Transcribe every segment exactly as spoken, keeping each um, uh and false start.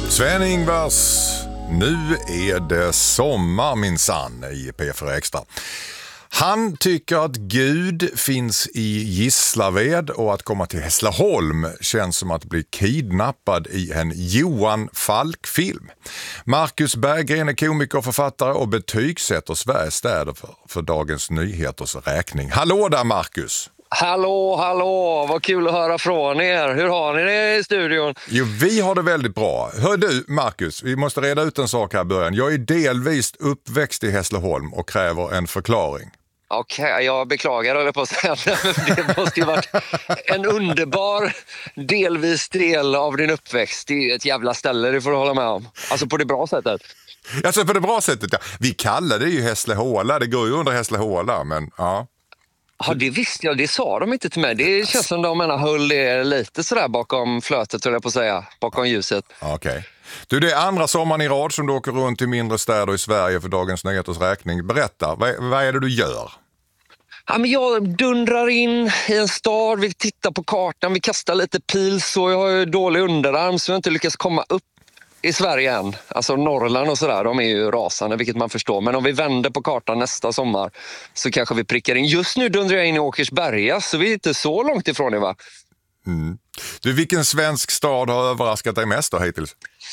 Sven-Ingvars, nu är det sommar minsann i P fyra Extra. Han tycker att Gud finns i Gislaved och att komma till Hässleholm känns som att bli kidnappad i en Johan Falk-film. Marcus Berggren är komiker och författare och betygsätter Sveriges städer för, för Dagens Nyheters räkning. Hallå där Marcus! Hallå, hallå, vad kul att höra från er. Hur har ni det i studion? Jo, vi har det väldigt bra. Hör du, Marcus, vi måste reda ut en sak här i början. Jag är delvis uppväxt i Hässleholm och kräver en förklaring. Okej, okay, jag beklagar eller på att säga. Det måste ju varit en underbar delvis del av din uppväxt. Det är ju ett jävla ställe, det får du hålla med om. Alltså på det bra sättet. Alltså på det bra sättet, ja. Vi kallar det ju Hässleholm, det går ju under Hässleholm, men ja. Ja, det visste jag. Det sa de inte till mig. Det känns som de menar, höll det lite sådär bakom flötet, höll jag på att säga. Bakom ljuset. Okej. Okay. Du, det är andra sommaren i rad som du åker runt i mindre städer i Sverige för Dagens Nyheters räkning. Berätta, vad, vad är det du gör? Ja, men jag dundrar in i en stad, vi tittar på kartan, vi kastar lite pils och jag har ju dålig underarm så jag har inte lyckats komma upp i Sverige än. Alltså Norrland och sådär, de är ju rasande, vilket man förstår. Men om vi vänder på kartan nästa sommar så kanske vi prickar in. Just nu dundrar jag in i Åkersberga, så vi är inte så långt ifrån det, va? Mm. Du, vilken svensk stad har överraskat dig mest då hittills?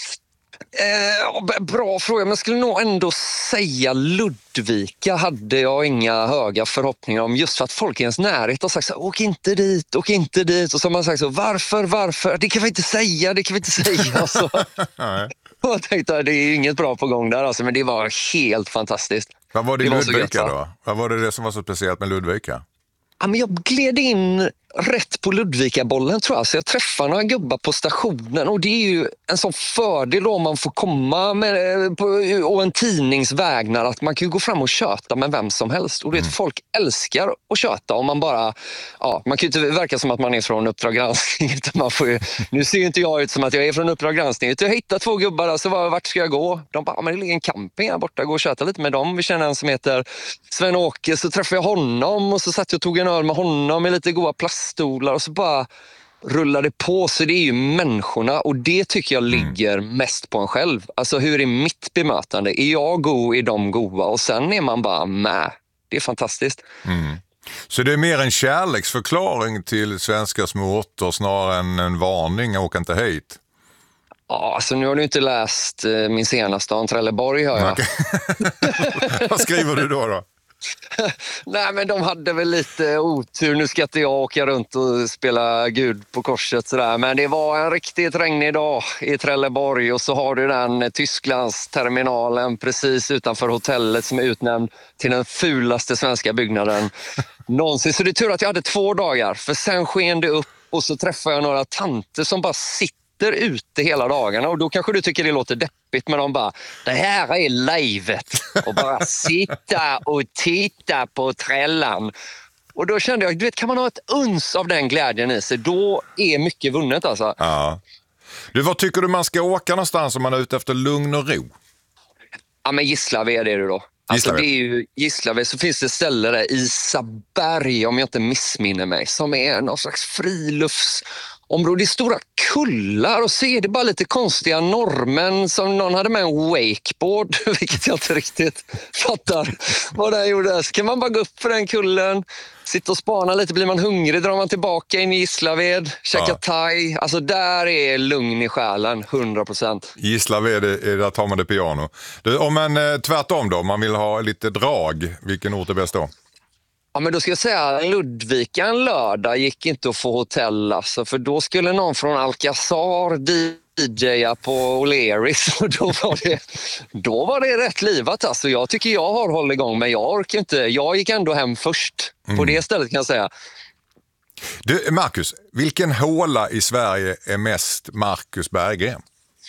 Eh, bra fråga, men jag skulle nog ändå säga Ludvika hade jag inga höga förhoppningar om, just för att folk i ens närhet har sagt så, åk inte dit, åk inte dit, och så har man sagt så, varför, varför, det kan vi inte säga, det kan vi inte säga så. Och jag tänkte, det är inget bra på gång där alltså, men det var helt fantastiskt. Vad var det i det Ludvika var då? Vad var det, det som var så speciellt med Ludvika? Ja, men jag gled in rätt på Ludvika-bollen tror jag. Så jag träffade några gubbar på stationen. Och det är ju en sån fördel då om man får komma med, på, och en tidningsvägnar. Att man kan gå fram och köta med vem som helst. Och det är mm. folk älskar att köta. Om man bara, ja, man kan ju inte verka som att man är från Uppdrag granskning. Utan man får ju, nu ser ju inte jag ut som att jag är från Uppdrag granskning. Jag hittade två gubbar där, så var, vart ska jag gå? De bara, men det ligger en camping här borta. Gå och köta lite med dem. Vi känner en som heter Sven-Åke. Så träffade jag honom och så satt jag och tog en öl med honom med lite goda plaststolar och så bara rullade på. Så det är ju människorna och det tycker jag ligger mm. mest på en själv. Alltså hur är mitt bemötande? Är jag god, är de goda? Och sen är man bara med. Det är fantastiskt. Mm. Så det är mer en kärleksförklaring till svenska små orter snarare än en varning, åka inte hit? Ja, alltså nu har du inte läst eh, min senaste om Trelleborg, hör jag. Okay. Vad skriver du då då? Nej, men de hade väl lite otur. Nu ska inte jag åka runt och spela Gud på korset sådär. Men det var en riktigt regnig dag i Trelleborg. Och så har du den Tysklands terminalen precis utanför hotellet som är utnämnd till den fulaste svenska byggnaden någonsin. Så det är tur att jag hade två dagar. För sen sken det upp och så träffade jag några tanter som bara sitter ute hela dagarna, och då kanske du tycker det låter deppigt, men de bara, det här är livet, och bara sitta och titta på trällan. Och då kände jag, du vet, kan man ha ett uns av den glädjen i sig, då är mycket vunnet alltså. Ja. Du, vad tycker du man ska åka någonstans om man är ute efter lugn och ro? Ja, men Gislaved är det då. Alltså det är ju Gislaved, så finns det ställen där, Isaberg om jag inte missminner mig, som är någon slags friluftsområde. Det är stora kullar och så är det bara lite konstiga norrmän som någon hade med en wakeboard, vilket jag inte riktigt fattar vad det gjorde. Så kan man bara gå upp för den kullen, sitta och spana lite, blir man hungrig drar man tillbaka in i Gislaved, käka ja. thai. Alltså där är lugn i själen, hundra procent. Gislaved, är där tar man det piano. Du, om man eh, tvärtom då, man vill ha lite drag, vilken ort är bäst då? Ja, men då ska jag säga Ludvika en lördag gick inte att få hotell alltså, för då skulle någon från Alcazar D J:a på O'Learys och då var det, då var det rätt livat alltså. Jag tycker jag har hållit igång, men jag orkar inte. Jag gick ändå hem först mm. på det stället kan jag säga. Du, Marcus, vilken håla i Sverige är mest Marcus Berggren?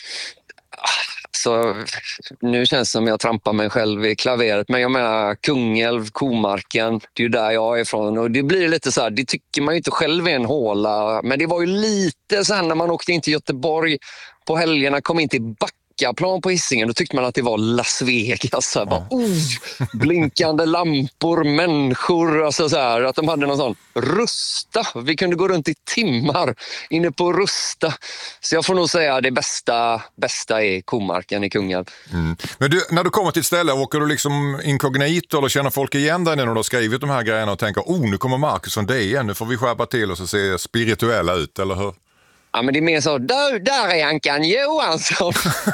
Så nu känns det som jag trampar mig själv i klaveret, men jag menar Kungälv, Komarken, det är ju där jag är ifrån, och det blir lite så här, det tycker man ju inte själv är en håla, men det var ju lite så här när man åkte in till Göteborg på helgerna, kom in till Ankarplan på Hisingen, då tyckte man att det var Las Vegas. Så här, bara, oh, blinkande lampor, människor. Alltså så här, att de hade någon sån Rusta. Vi kunde gå runt i timmar inne på Rusta. Så jag får nog säga att det bästa, bästa är Komarken i Kungälv. Mm. Men du, när du kommer till ett ställe, åker du liksom inkognito eller känner folk igen dig när du har skrivit de här grejerna och tänker, oh, nu kommer Marcus från D N, nu får vi skärpa till och så se spirituella ut, eller hur? Ja, men det är mer så, där, där är Ankan Johansson.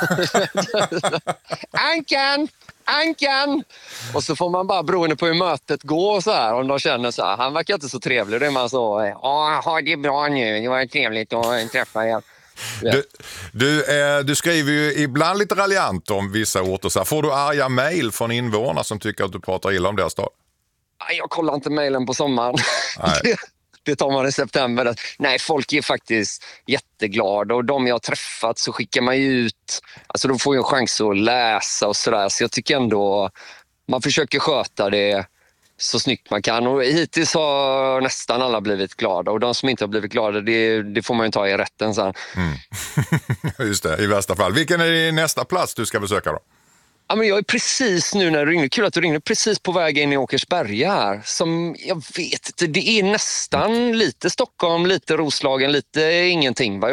Ankan, Ankan. Och så får man bara, beroende på hur mötet går så här, om de känner så här, han verkar inte så trevlig, då är man så, ja, det är bra nu, det var trevligt att träffa er. Ja. Du, du, eh, du skriver ju ibland lite raljant om vissa orter. Så här, får du arga mejl från invånare som tycker att du pratar illa om deras stad? Jag kollar inte mejlen på sommaren. Nej. Det tar man i september. Nej, folk är faktiskt jätteglada och de jag har träffat så skickar man ju ut, alltså de får ju en chans att läsa och sådär. Så jag tycker ändå man försöker sköta det så snyggt man kan, och hittills har nästan alla blivit glada, och de som inte har blivit glada, det, det får man ju ta i rätten sen. Mm. Just det, i värsta fall. Vilken är din nästa plats du ska besöka då? Ja, men jag är precis nu när du ringde, kul att du ringde, precis på väg in i Åkersberga här. Som, jag vet inte, det är nästan lite Stockholm, lite Roslagen, lite ingenting. Va?